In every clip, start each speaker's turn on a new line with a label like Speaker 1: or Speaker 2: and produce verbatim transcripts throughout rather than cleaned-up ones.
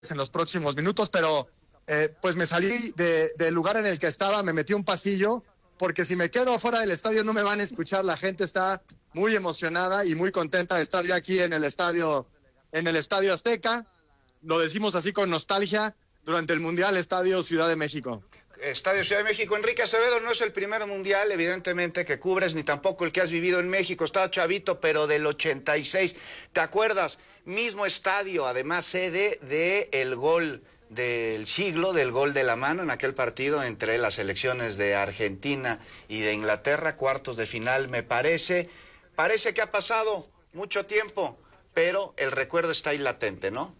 Speaker 1: en los próximos minutos, pero eh, pues me salí de, del lugar en el que estaba, me metí a un pasillo, porque si me quedo afuera del estadio no me van a escuchar. La gente está muy emocionada y muy contenta de estar ya aquí en el estadio, en el Estadio Azteca. Lo decimos así con nostalgia, durante el Mundial Estadio Ciudad de México.
Speaker 2: Estadio Ciudad de México. Enrique Acevedo, no es el primer mundial, evidentemente, que cubres, ni tampoco el que has vivido en México. Estaba chavito, pero del ochenta y seis. ¿Te acuerdas? Mismo estadio, además sede del gol del siglo, del gol de la mano en aquel partido entre las selecciones de Argentina y de Inglaterra, cuartos de final, me parece. Parece que ha pasado mucho tiempo, pero el recuerdo está ahí latente, ¿no?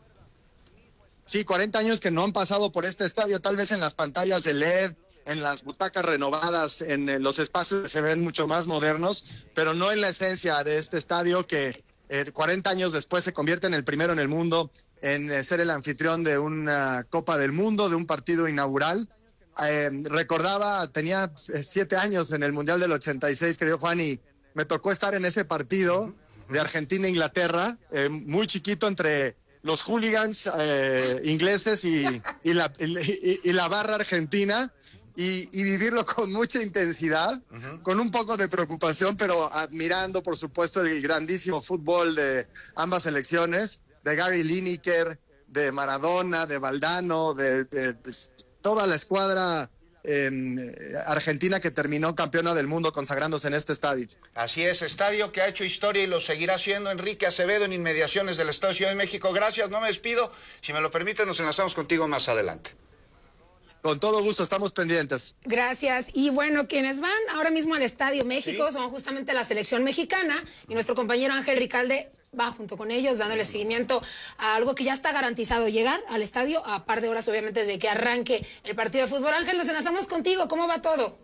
Speaker 1: Sí, cuarenta años que no han pasado por este estadio, tal vez en las pantallas de L E D, en las butacas renovadas, en los espacios que se ven mucho más modernos, pero no en la esencia de este estadio que eh, cuarenta años después se convierte en el primero en el mundo en eh, ser el anfitrión de una Copa del Mundo, de un partido inaugural. Eh, recordaba, tenía siete años en el Mundial del ochenta y seis, querido Juan, y me tocó estar en ese partido de Argentina-Inglaterra, eh, muy chiquito entre los hooligans eh, ingleses y, y, la, y, y la barra argentina, y, y vivirlo con mucha intensidad, uh-huh. con un poco de preocupación, pero admirando, por supuesto, el grandísimo fútbol de ambas selecciones, de Gary Lineker, de Maradona, de Valdano, de, de pues, toda la escuadra Eh, argentina que terminó campeona del mundo consagrándose en este estadio.
Speaker 2: Así es, estadio que ha hecho historia y lo seguirá haciendo. Enrique Acevedo, en inmediaciones del Estadio Ciudad de México. Gracias, no me despido. Si me lo permite, nos enlazamos contigo más adelante.
Speaker 1: Con todo gusto, estamos pendientes.
Speaker 3: Gracias. Y bueno, quienes van ahora mismo al Estadio México, ¿sí?, son justamente la selección mexicana, y nuestro compañero Ángel Ricalde va junto con ellos dándole seguimiento a algo que ya está garantizado: llegar al estadio a par de horas, obviamente, desde que arranque el partido de fútbol. Ángel, nos enlazamos contigo. ¿Cómo va todo?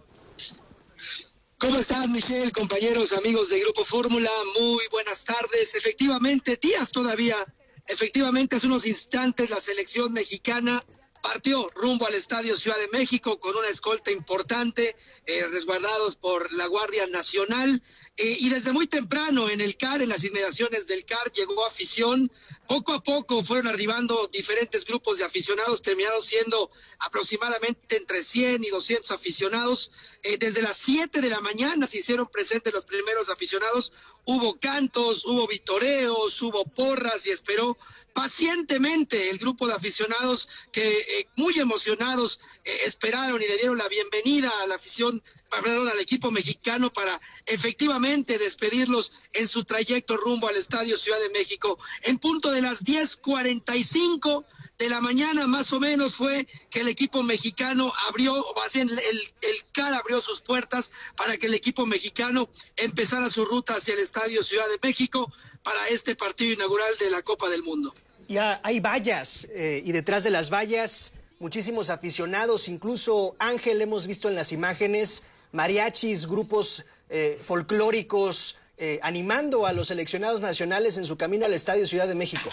Speaker 4: ¿Cómo estás, Michelle? Compañeros, amigos de Grupo Fórmula, muy buenas tardes. Efectivamente, días todavía, efectivamente, hace unos instantes la selección mexicana partió rumbo al Estadio Ciudad de México con una escolta importante, eh, resguardados por la Guardia Nacional. Eh, y desde muy temprano en el C A R, en las inmediaciones del C A R, llegó afición. Poco a poco fueron arribando diferentes grupos de aficionados, terminaron siendo aproximadamente entre cien y doscientos aficionados. Eh, desde las siete de la mañana se hicieron presentes los primeros aficionados. Hubo cantos, hubo vitoreos, hubo porras, y esperó pacientemente el grupo de aficionados que eh, muy emocionados eh, esperaron y le dieron la bienvenida a la afición, perdón, al equipo mexicano, para efectivamente despedirlos en su trayecto rumbo al Estadio Ciudad de México. En punto de las diez cuarenta y cinco de la mañana más o menos fue que el equipo mexicano abrió, o más bien el, el C A R abrió sus puertas para que el equipo mexicano empezara su ruta hacia el Estadio Ciudad de México para este partido inaugural de la Copa del Mundo.
Speaker 5: Ya hay vallas eh, y detrás de las vallas muchísimos aficionados, incluso, Ángel, hemos visto en las imágenes mariachis, grupos eh, folclóricos eh, animando a los seleccionados nacionales en su camino al Estadio Ciudad de México.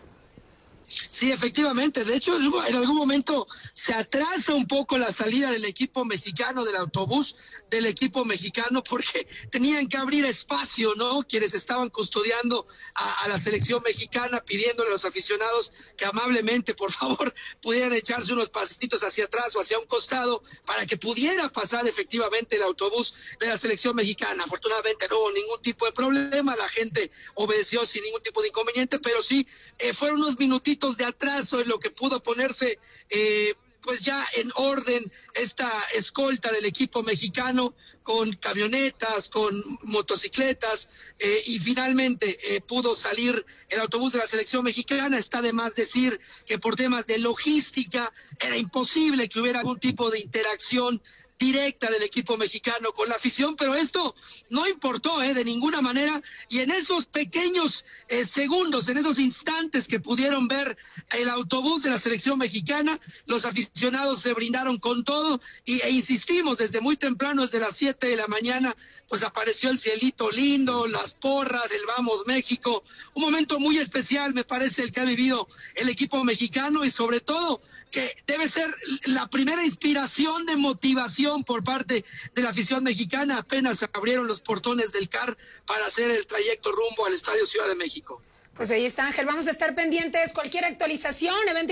Speaker 4: Sí, efectivamente. De hecho, en algún momento se atrasa un poco la salida del equipo mexicano, del autobús del equipo mexicano, porque tenían que abrir espacio, ¿no? Quienes estaban custodiando a, a la selección mexicana, pidiéndole a los aficionados que amablemente, por favor, pudieran echarse unos pasitos hacia atrás o hacia un costado para que pudiera pasar efectivamente el autobús de la selección mexicana. Afortunadamente no hubo ningún tipo de problema, la gente obedeció sin ningún tipo de inconveniente, pero sí eh, fueron unos minutitos de atraso en lo que pudo ponerse eh, pues ya en orden esta escolta del equipo mexicano, con camionetas, con motocicletas, eh, y finalmente eh, pudo salir el autobús de la selección mexicana. Está de más decir que por temas de logística era imposible que hubiera algún tipo de interacción directa del equipo mexicano con la afición, pero esto no importó eh, de ninguna manera, y en esos pequeños eh, segundos, en esos instantes que pudieron ver el autobús de la selección mexicana, los aficionados se brindaron con todo, y, e insistimos, desde muy temprano, desde las siete de la mañana, pues apareció el cielito lindo, las porras, el Vamos México, un momento muy especial, me parece, el que ha vivido el equipo mexicano, y sobre todo que debe ser la primera inspiración de motivación por parte de la afición mexicana. Apenas abrieron los portones del C A R para hacer el trayecto rumbo al Estadio Ciudad de México.
Speaker 3: Pues ahí está, Ángel. Vamos a estar pendientes. Cualquier actualización, evento